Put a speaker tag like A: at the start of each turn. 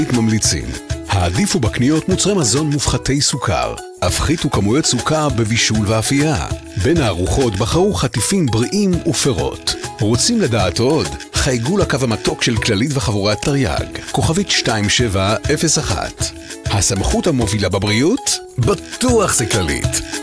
A: ממליצים. העדיפו בקניות מוצרי מזון מופחתי סוכר. הפחיתו כמויות סוכר בבישול ואפייה. בין הארוחות בחרו חטיפים בריאים ופירות. רוצים לדעת עוד? חייגו לקו המתוק של כללית וחבורת תרי"ג, כוכבית 2701. הסמכות המובילה בבריאות? בטוח זה כללית.